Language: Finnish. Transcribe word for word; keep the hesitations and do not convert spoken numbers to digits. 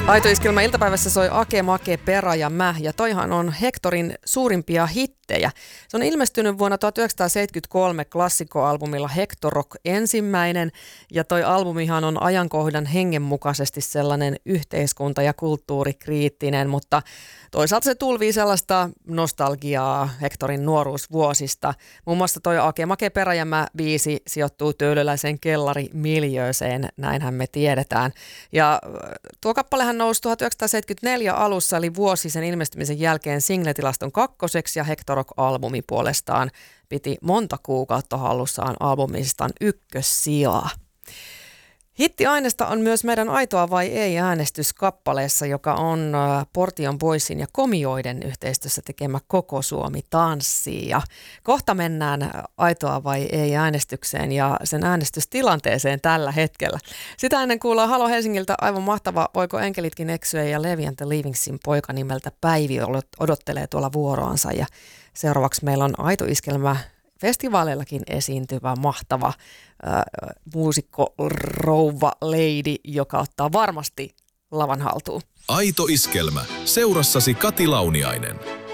Aito Iskelmä iltapäivässä soi Ake, Make, Pera ja Mä, ja toihan on Hectorin suurimpia hittejä. Se on ilmestynyt vuonna tuhatyhdeksänsataaseitsemänkymmentäkolme klassikkoalbumilla Hector Rock ensimmäinen, ja toi albumihan on ajankohdan hengen mukaisesti sellainen yhteiskunta- ja kulttuurikriittinen, mutta toisaalta se tulvii sellaista nostalgiaa Hectorin nuoruusvuosista. Muun muassa toi Ake, Make, Pera ja Mä -biisi sijoittuu töölöläiseen kellarimiljööseen, näinhän me tiedetään. Ja tuo kappalehan nousi tuhatyhdeksänsataaseitsemänkymmentäneljä alussa, eli vuosi sen ilmestymisen jälkeen singletilaston kakkoseksi, ja Hector Rock-albumi puolestaan piti monta kuukautta hallussaan albumistaan ykkössijaa. Hittiaineesta on myös meidän Aitoa vai ei -äänestys kappaleessa, joka on Portion Boysin ja Komioiden yhteistyössä tekemä Koko Suomi tanssii. Ja kohta mennään Aitoa vai ei -äänestykseen ja sen äänestystilanteeseen tällä hetkellä. Sitä ennen kuullaan Halo Helsingiltä aivan mahtava Voiko enkelitkin eksyä ja Levi and the Livingsin poika nimeltä Päivi odottelee tuolla vuoroansa. Ja seuraavaksi meillä on Aito Iskelmä festivaaleillakin esiintyvä mahtava äh, muusikko rouva lady, joka ottaa varmasti lavan haltuun. Aito Iskelmä. Seurassasi Kati Launiainen.